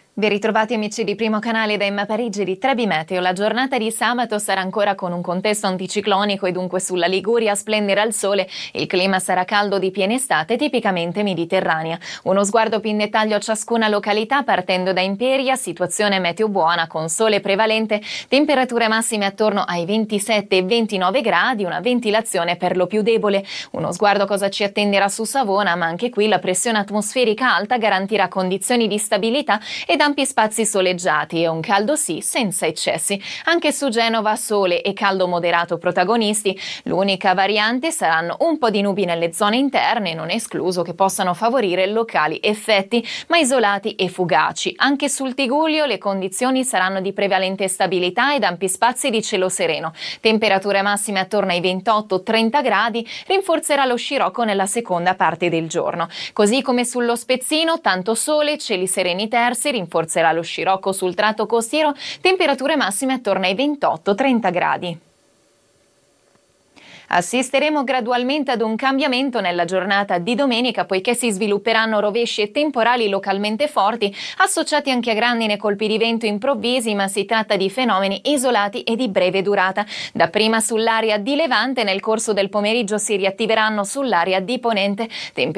Ben ritrovati amici di Primo Canale da Emma Parigi di Trebi Meteo. La giornata di sabato sarà ancora con un contesto anticiclonico e dunque sulla Liguria a splendere al sole. Il clima sarà caldo di piena estate, tipicamente mediterranea. Uno sguardo più in dettaglio a ciascuna località partendo da Imperia, situazione meteo buona con sole prevalente, temperature massime attorno ai 27 e 29 gradi, una ventilazione per lo più debole. Uno sguardo a cosa ci attenderà su Savona, ma anche qui la pressione atmosferica alta garantirà condizioni di stabilità ed ampi spazi soleggiati e un caldo sì senza eccessi. Anche su Genova sole e caldo moderato protagonisti. L'unica variante saranno un po' di nubi nelle zone interne, non è escluso che possano favorire locali effetti, ma isolati e fugaci. Anche sul Tigullio le condizioni saranno di prevalente stabilità ed ampi spazi di cielo sereno. Temperature massime attorno ai 28-30 gradi, rinforzerà lo scirocco nella seconda parte del giorno. Così come sullo Spezzino, tanto sole, cieli sereni terzi, rinforzerà lo scirocco sul tratto costiero, temperature massime attorno ai 28-30 gradi. Assisteremo gradualmente ad un cambiamento nella giornata di domenica, poiché si svilupperanno rovesci e temporali localmente forti, associati anche a grandine e colpi di vento improvvisi, ma si tratta di fenomeni isolati e di breve durata. Dapprima sull'area di Levante, nel corso del pomeriggio si riattiveranno sull'area di Ponente.